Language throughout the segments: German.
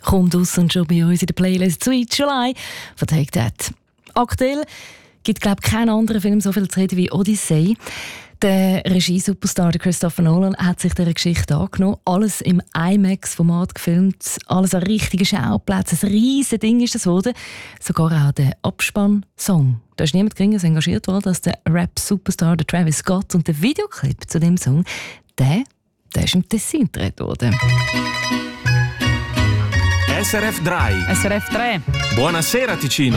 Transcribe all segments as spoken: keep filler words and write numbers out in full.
Kommt aus und schon bei uns in der Playlist Sweet July von Take That. Aktuell gibt es, glaube ich, keinen anderen Film so viel zu reden wie Odyssey. Der Regie-Superstar Christopher Nolan hat sich dieser Geschichte angenommen. Alles im IMAX-Format gefilmt, alles an richtigen Schauplätzen. Ein riesiges Ding ist das geworden. Sogar auch der Abspann-Song. Da ist niemand geringeres engagiert worden als der Rap-Superstar Travis Scott. Und der Videoclip zu dem Song, der, der ist im Tessin gedreht worden. S R F drei. S R F drei. Buonasera Ticino.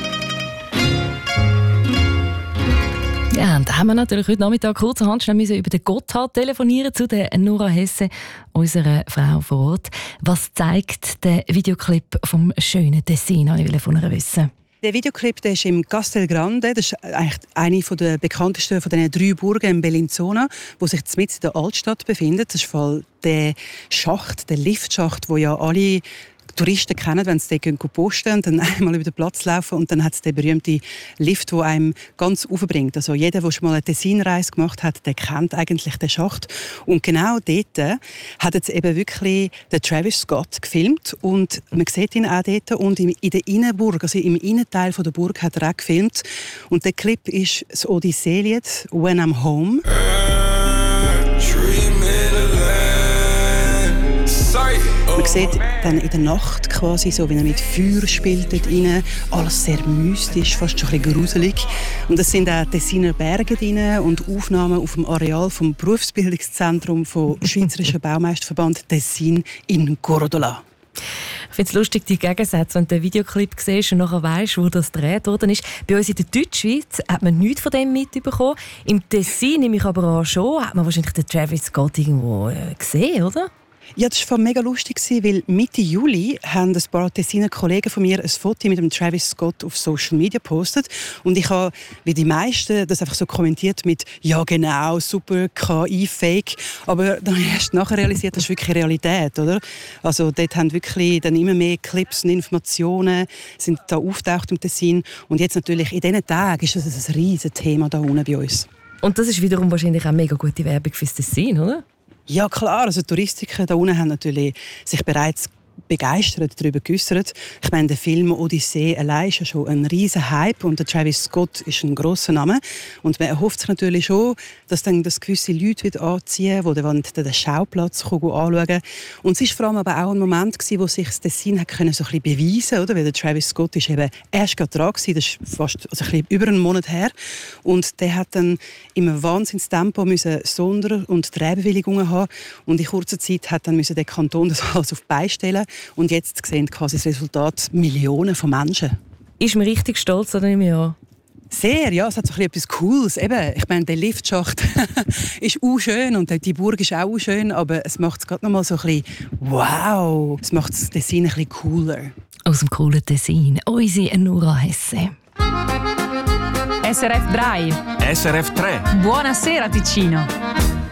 Ja, und da haben wir natürlich heute Nachmittag kurzerhand schnell müssen über den Gotthard telefonieren zu der Nora Hesse, unserer Frau vor Ort. Was zeigt der Videoclip vom schönen Tessin? Ich will von ihr wissen. Der Videoclip der ist im Castel Grande. Das ist eigentlich eine der bekanntesten von den drei Burgen in Bellinzona, wo sich mitten in der Altstadt befindet. Das ist voll der Schacht, der Liftschacht, wo ja alle Touristen kennen, wenn sie dort posten und dann einmal über den Platz laufen und dann hat es den berühmten Lift, der einem ganz raufbringt. Also jeder, der schon mal eine Tessinreise gemacht hat, der kennt eigentlich den Schacht. Und genau dort hat jetzt eben wirklich der Travis Scott gefilmt und man sieht ihn auch dort und in der Innenburg, also im Innenteil der Burg hat er auch gefilmt. Und der Clip ist das Odyssee-Lied «When I'm Home». Man sieht dann in der Nacht quasi so, wie er mit Feuer spielt dort rein. Alles sehr mystisch, fast schon ein bisschen gruselig. Und es sind auch Tessiner Berge drin und Aufnahmen auf dem Areal vom Berufsbildungszentrum vom Schweizerischen Baumeisterverband Tessin in Cordola. Ich finde es lustig, die Gegensätze, wenn du den Videoclip siehst und nachher weisst, wo das gedreht worden ist. Bei uns in der Deutschschweiz hat man nichts von dem mitbekommen. Im Tessin, nehme ich aber auch schon, hat man wahrscheinlich den Travis Scott irgendwo gesehen, oder? Ja, das war mega lustig, weil Mitte Juli haben ein paar Tessiner Kollegen von mir ein Foto mit dem Travis Scott auf Social Media gepostet. Und ich habe, wie die meisten, das einfach so kommentiert mit «Ja genau, super, K I-Fake». Aber dann habe ich erst nachher realisiert, das ist wirklich Realität, oder? Also dort haben wirklich dann immer mehr Clips und Informationen sind da auftaucht im Tessin. Und jetzt natürlich in diesen Tagen ist das ein riesiges Thema da unten bei uns. Und das ist wiederum wahrscheinlich auch mega gute Werbung fürs Tessin, oder? Ja klar, also Touristiker da unten haben natürlich sich bereits begeistert darüber geäussert. Ich meine, der Film Odyssee allein ist ja schon ein riesen Hype und der Travis Scott ist ein grosser Name. Und man erhofft sich natürlich schon, dass dann das gewisse Leute wieder anziehen, die dann den Schauplatz anschauen. Und es war vor allem aber auch ein Moment, wo sich das Tessin hat können, so ein bisschen beweisen konnte. Weil der Travis Scott ist eben erst gerade dran gewesen, das ist fast also ein bisschen über einen Monat her. Und der hat dann in einem Wahnsinnstempo müssen Sonder- und Drehbewilligungen haben. Und in kurzer Zeit hat dann müssen der Kanton das alles auf die Beine stellen. Und jetzt sehen quasi das Resultat Millionen von Menschen. Ist man richtig stolz, oder nicht mehr? Sehr, ja. Es hat so ein bisschen etwas Cooles. Eben, ich meine, der Liftschacht ist auch schön und die Burg ist auch schön, aber es macht es gerade noch mal so ein bisschen wow. Es macht das Tessin ein bisschen cooler. Aus dem coolen Tessin, unsere Nora Hesse. S R F drei. S R F drei. Buonasera Ticino.